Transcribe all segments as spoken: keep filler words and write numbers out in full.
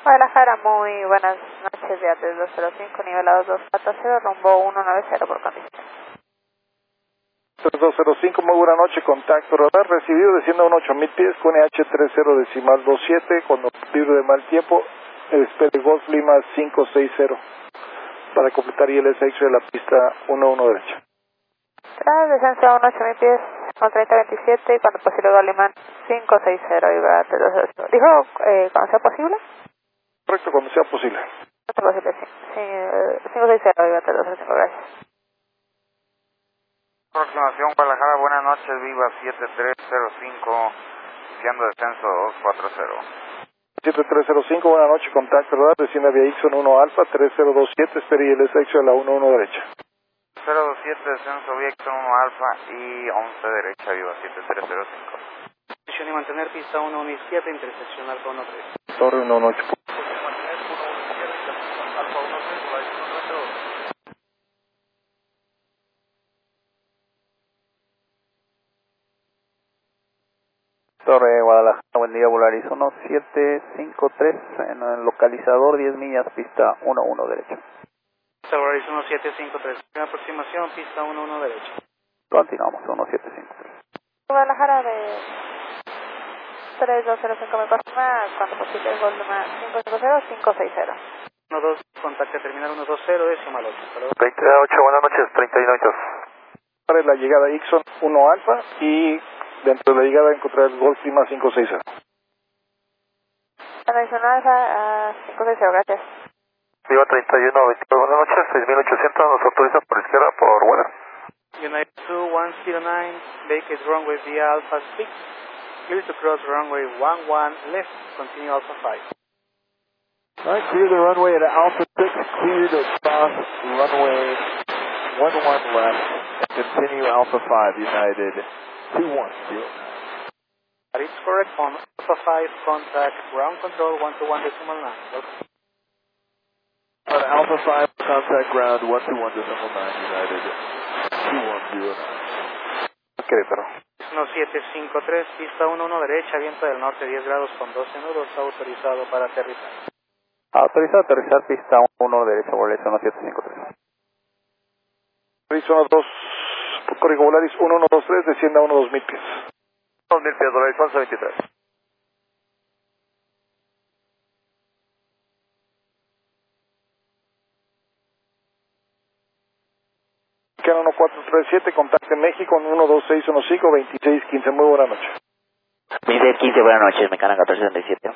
Guadalajara, muy buenas noches, Viates dos cero cinco, nivelados dos cuatro cero, rumbo uno nueve cero por condición. dos cero cinco, muy buena noche, contacto radar, recibido desciende a unos ocho mil pies con E H treinta decimal veintisiete, con libre de mal tiempo, espere Golf Lima cinco seis cero, para completar I L S X de la pista uno uno derecha. Tras descenso a unos ocho mil pies con treinta veintisiete y cuando posible Golf Lima cinco seis cero, y Viates dos cero cinco. ¿Dijo eh, cuando sea posible? Correcto, cuando sea posible. Cuando sea posible, sí. sí eh, cinco seis cero, y Viates dos cero cinco, gracias. Aproximación Guadalajara, buenas noches, Viva siete tres cero cinco, iniciando descenso dos cuatro cero. siete tres cero cinco, buena noche, contacto radar, desciende vía Ixon uno Alfa, tres cero dos siete, espere I L S X de la uno uno derecha. cero dos siete, descenso vía Ixon uno Alfa y once derecha, Viva siete tres cero cinco. Posición y mantener pista uno uno izquierda, intersección Alfa uno tres. Torre uno uno ocho. Torre Guadalajara, buen día, Volaris uno siete cinco tres, en el localizador diez millas, pista uno uno derecha. Volaris uno siete cinco tres, en aproximación, pista uno uno derecha. Continuamos, uno siete cinco tres. Guadalajara de tres dos cero cinco, me confirma cuando posible Golf Lima cinco cinco cero, cinco seis cero. uno dos, contacto terminal uno dos cero, decimal ocho. treinta y ocho, buenas noches, treinta y ocho. Para la llegada Ixon uno Alfa y dentro de la llegada encontrar el Golf Lima cinco seis cero. Adicional a cinco seis cero, gracias. Viva treinta y uno, veintidós, buenas noches, seis mil ochocientos, nos autoriza por izquierda, por buena. United two one zero nine, vacate runway via Alpha six, clear to cross runway one one left, continue Alpha five. Alright, clear the runway at Alpha six, clear to cross runway one one left, and continue Alpha five, United two one zero nine. That is correct, on Alpha five, contact ground control one two one decimal nine. Welcome. On Alpha five, contact ground one two one decimal nine, United two one zero nine. Querétaro. uno siete cinco tres, pista uno uno derecha, viento del norte diez grados con doce nudos, autorizado para aterrizar. Autorizado a aterrizar, pista uno derecha, Volaris uno siete cinco tres. Volaris uno dos, código Volaris uno uno dos tres, descienda a uno dos mil pies. dos mil pies, Volaris once veintitrés. Quedan uno cuatro tres siete, contacte México en uno dos seis uno cinco, veintiséis quince, muy buena noche. veintiséis quince, buenas noches, Mecana catorce setenta y siete.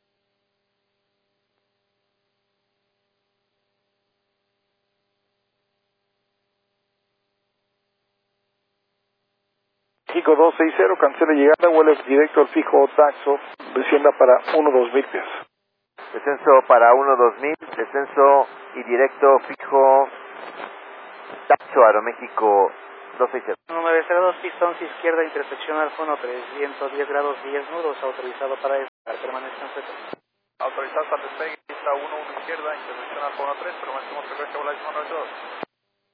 México dos seis cero, cancela llegada, vuela directo al fijo Taxo, descienda para uno dos mil pies. Descenso para uno dos mil, descenso y directo fijo Taxo Aeroméxico dos seis cero. nueve cero dos, pista once izquierda, intersección Alfa uno tres, viento diez grados diez nudos, autorizado para despegar, permanezca en seco. Autorizado para despegue, pista uno uno izquierda, intersección Alfa uno tres, permanecemos frecuencia Volaris uno dos.